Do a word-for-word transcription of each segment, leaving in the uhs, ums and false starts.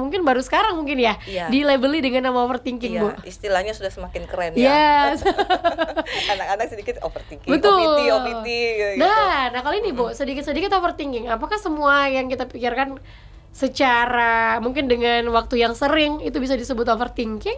mungkin baru sekarang mungkin ya, Iya. dilabeli dengan nama overthinking, Iya, Bu. istilahnya sudah semakin keren ya. Yes. Anak-anak sedikit overthinking, Betul. O V T, O V T gitu. Nah, nah kali ini Bu, sedikit-sedikit overthinking. Apakah semua yang kita pikirkan secara mungkin dengan waktu yang sering itu bisa disebut overthinking?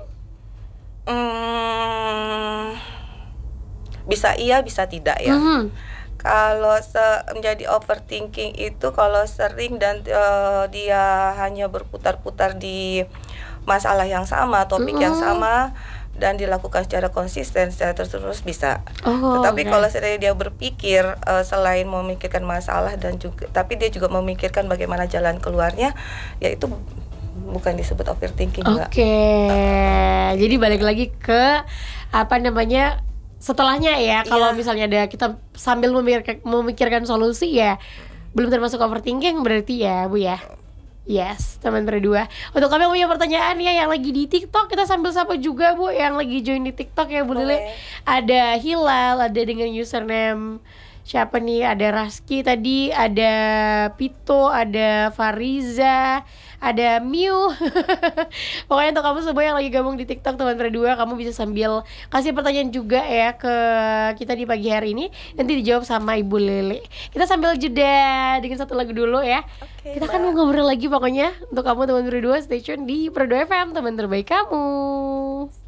Hmm, bisa iya, bisa tidak ya. Mhm. Kalau se- menjadi overthinking itu kalau sering dan eh, dia hanya berputar-putar di masalah yang sama, topik yang Mhm. sama dan dilakukan secara konsisten, secara terus-menerus bisa. Oh, Tetapi oke. kalau seandainya dia berpikir eh, selain memikirkan masalah dan juga tapi dia juga memikirkan bagaimana jalan keluarnya, ya itu bukan disebut overthinking, Mbak. Oke, jadi balik lagi ke apa namanya setelahnya ya. Kalau Iya. misalnya ada kita sambil memikirkan, memikirkan solusi ya, belum termasuk overthinking berarti ya, Bu ya. Yes, teman berdua. Untuk kami yang punya pertanyaan ya yang lagi di TikTok, kita sambil sapa juga Bu yang lagi join di TikTok ya Bu Lili. Boleh. Ada Hilal, ada dengan username siapa nih? Ada Raski tadi, ada Pito, ada Fariza, ada Miu. Pokoknya untuk kamu semua yang lagi gabung di TikTok teman berdua, kamu bisa sambil kasih pertanyaan juga ya ke kita di pagi hari ini. Nanti dijawab sama Ibu Lili. Kita sambil jeda dengan satu lagu dulu ya. Oke, Kita kan mau Mbak. ngobrol lagi pokoknya. Untuk kamu teman berdua, stay tune di Perdo F M, teman terbaik kamu.